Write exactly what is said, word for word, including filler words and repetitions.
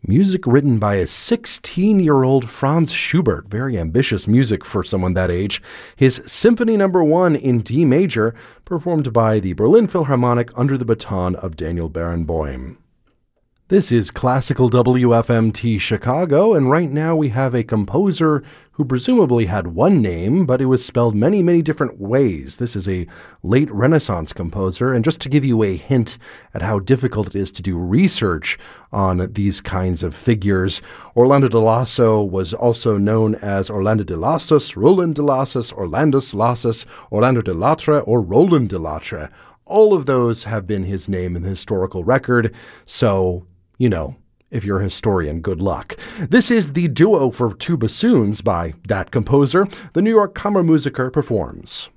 Music written by a sixteen-year-old Franz Schubert. Very ambitious music for someone that age. His Symphony Number One in D major, performed by the Berlin Philharmonic under the baton of Daniel Barenboim. This is Classical W F M T Chicago, and right now we have a composer who presumably had one name, but it was spelled many, many different ways. This is a late Renaissance composer, and just to give you a hint at how difficult it is to do research on these kinds of figures, Orlando de Lasso was also known as Orlando de Lassus, Roland de Lassus, Orlandus Lassus, Orlando de Latre, or Roland de Latre. All of those have been his name in the historical record, so you know, if you're a historian, good luck. This is the duo for two bassoons by that composer. The New York Kammermusiker performs.